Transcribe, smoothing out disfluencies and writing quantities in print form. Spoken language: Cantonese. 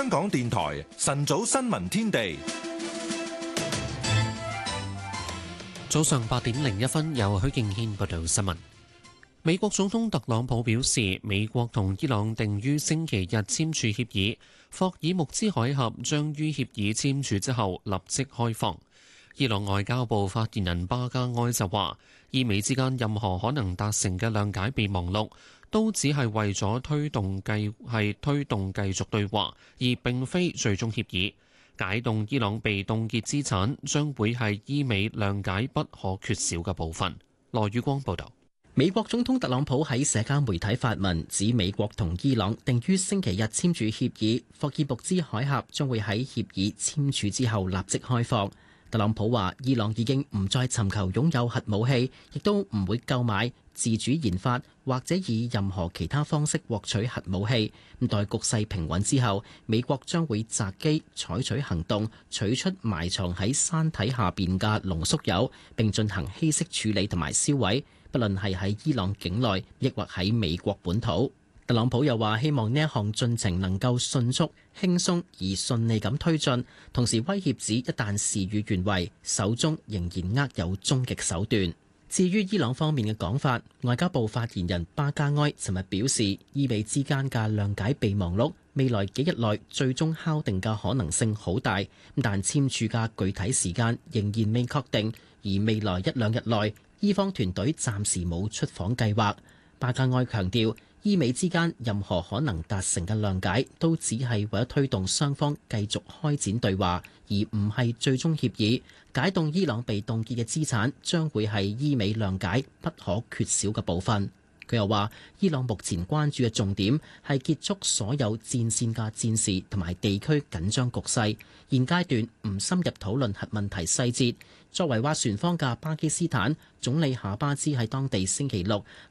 香港電台晨早新聞天地， 早上8:01，由許敬軒報道新聞。美國總統特朗普表示，美國同伊朗定於星期日簽署協議，霍爾木茲海峽將於協議簽署之後立即開放。伊朗外交部發言人巴加埃就話，伊美之間任何可能達成嘅諒解備忘錄，都只係為咗推動繼續對話，而並非最終協議。解凍伊朗被凍結資產將會係伊美諒解不可缺少嘅部分。羅宇光報道。 美國總統特朗普喺社交媒體發文，指美國同伊朗定於星期日簽署協議，霍爾木茲海峽將會喺協議簽署之後立即開放。特朗普話，伊朗已經唔再尋求擁有核武器，亦都唔會購買、自主研發或者以任何其他方式獲取核武器。待局勢平穩之後，美國將會擇機採取行動，取出埋藏喺山體下邊嘅濃縮鈾，並進行稀釋處理同埋銷毀，不論係喺伊朗境內，抑或喺美國本土。特朗普又話，希望呢一項進程能夠迅速、輕鬆而順利咁推進，同時威脅指一旦事與願違，手中仍然握有終極手段。至於伊朗方面嘅講法，外交部發言人巴加埃尋日表示，伊美之間嘅諒解備忘錄未來幾日內最終敲定嘅可能性好大，但簽署嘅具體時間仍然未確定，而未來一兩日內，伊方團隊暫時冇出訪計劃。巴加埃強調，伊美之間任何可能達成嘅諒解，都只係為咗推動雙方繼續開展對話，而唔係最終協議。解凍伊朗被凍結嘅資產，將會係伊美諒解不可缺少嘅部分。佢又話，伊朗目前關注嘅重點係結束所有戰線嘅戰事同埋地區緊張局勢，現階段唔深入討論核問題細節。作為斡旋方嘅巴基斯坦總理夏巴茲喺當地星期六